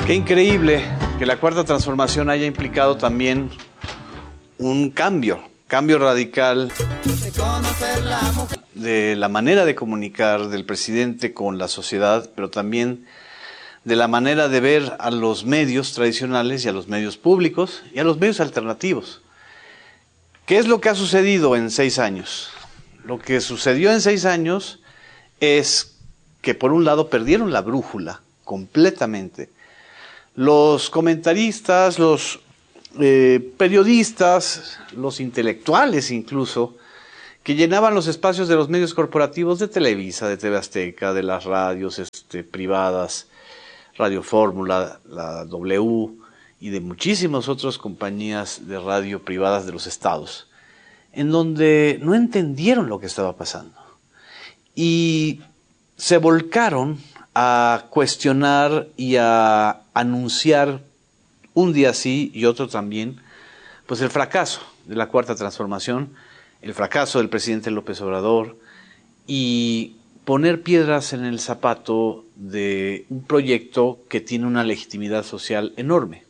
Qué increíble que la Cuarta Transformación haya implicado también un cambio radical de la manera de comunicar del presidente con la sociedad, pero también de la manera de ver a los medios tradicionales y a los medios públicos y a los medios alternativos. ¿Qué es lo que ha sucedido en 6 años? Lo que sucedió en 6 años es que por un lado perdieron la brújula completamente. Los comentaristas, los periodistas, los intelectuales incluso, que llenaban los espacios de los medios corporativos de Televisa, de TV Azteca, de las radios privadas, Radio Fórmula, la W y de muchísimas otras compañías de radio privadas de los estados, en donde no entendieron lo que estaba pasando y se volcaron a cuestionar y a anunciar un día sí y otro también, pues el fracaso de la Cuarta Transformación, el fracaso del presidente López Obrador y poner piedras en el zapato de un proyecto que tiene una legitimidad social enorme.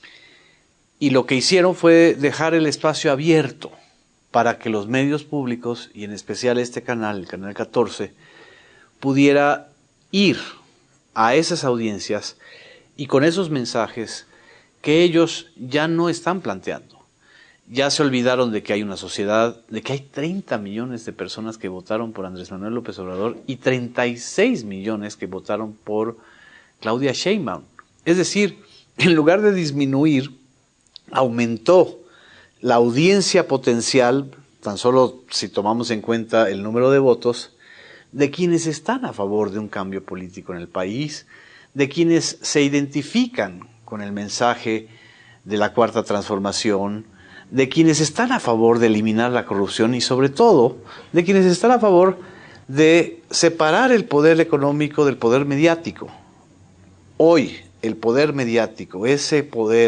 Y lo que hicieron fue dejar el espacio abierto para que los medios públicos, y en especial este canal, el Canal 14, pudiera ir a esas audiencias y con esos mensajes que ellos ya no están planteando. Ya se olvidaron de que hay una sociedad, de que hay 30 millones de personas que votaron por Andrés Manuel López Obrador y 36 millones que votaron por Claudia Sheinbaum. Es decir, en lugar de disminuir, aumentó la audiencia potencial, tan solo si tomamos en cuenta el número de votos, de quienes están a favor de un cambio político en el país, de quienes se identifican con el mensaje de la Cuarta Transformación, de quienes están a favor de eliminar la corrupción y sobre todo de quienes están a favor de separar el poder económico del poder mediático. Hoy el poder mediático, ese poder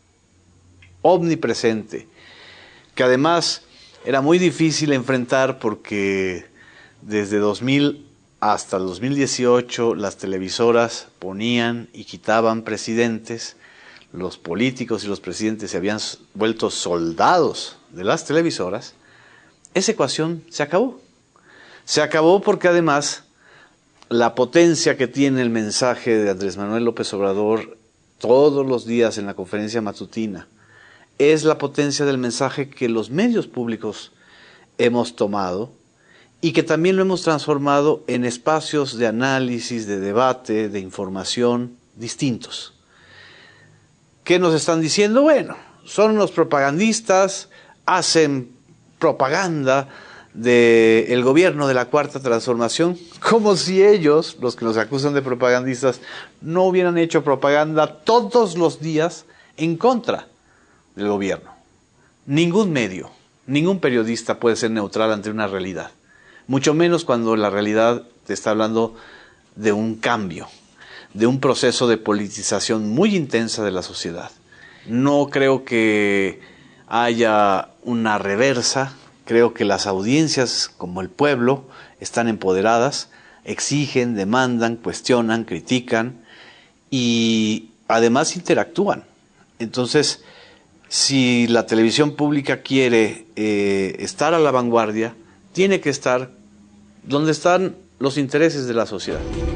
omnipresente, que además era muy difícil enfrentar porque desde 2000 hasta el 2018 las televisoras ponían y quitaban presidentes, los políticos y los presidentes se habían vuelto soldados de las televisoras. Esa ecuación se acabó. Se acabó porque además la potencia que tiene el mensaje de Andrés Manuel López Obrador todos los días en la conferencia matutina es la potencia del mensaje que los medios públicos hemos tomado y que también lo hemos transformado en espacios de análisis, de debate, de información distintos. ¿Qué nos están diciendo? Bueno, son unos propagandistas, hacen propaganda del gobierno de la Cuarta Transformación, como si ellos, los que nos acusan de propagandistas, no hubieran hecho propaganda todos los días en contra del gobierno. Ningún medio, ningún periodista puede ser neutral ante una realidad, mucho menos cuando la realidad te está hablando de un cambio, de un proceso de politización muy intensa de la sociedad. No creo que haya una reversa, creo que las audiencias, como el pueblo, están empoderadas, exigen, demandan, cuestionan, critican y además interactúan. Entonces, si la televisión pública quiere estar a la vanguardia, tiene que estar donde están los intereses de la sociedad.